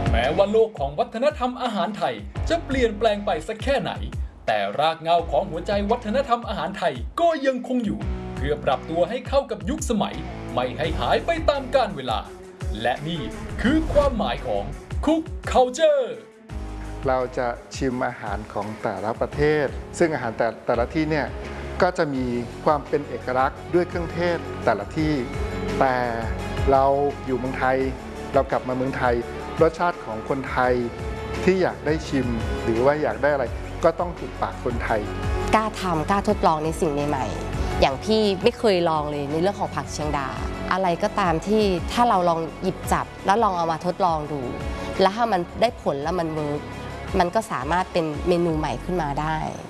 แม้ว่าโลกของวัฒนธรรมอาหารไทยจะเปลี่ยนแปลงไปสักแค่ไหนแต่รากเหง้าของหัวใจวัฒนธรรมอาหารไทยก็ยังคงอยู่เพื่อปรับตัวให้เข้ากับยุคสมัยไม่ให้หายไปตามกาลเวลาและนี่คือความหมายของ Cook Culture เราจะชิมอาหารของแต่ละประเทศซึ่งอาหารแต่ละที่เนี่ยก็จะมีความเป็นเอกลักษณ์ด้วยเครื่องเทศแต่ละที่แต่เราอยู่เมืองไทยเรากลับมาเมืองไทยรสชาติของคนไทยที่อยากได้ชิมหรือว่าอยากได้อะไรก็ต้องถูกปากคนไทยกล้าทำกล้าทดลองในสิ่งใหม่ๆอย่างพี่ไม่เคยลองเลยในเรื่องของผักเชียงดาอะไรก็ตามที่ถ้าเราลองหยิบจับแล้วลองเอามาทดลองดูแล้วถ้ามันได้ผลแล้วมันเวิร์กมันก็สามารถเป็นเมนูใหม่ขึ้นมาได้